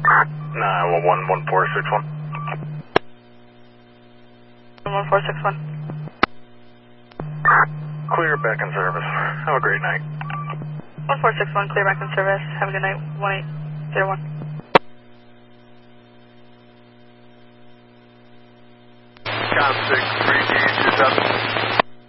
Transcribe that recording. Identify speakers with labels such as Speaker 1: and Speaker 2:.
Speaker 1: 911-1461.
Speaker 2: 1461.
Speaker 1: Clear back in service. Have a great night.
Speaker 2: 1461, clear back in service. Have a good night. 1801.
Speaker 3: Com 6, 3 gauge is up.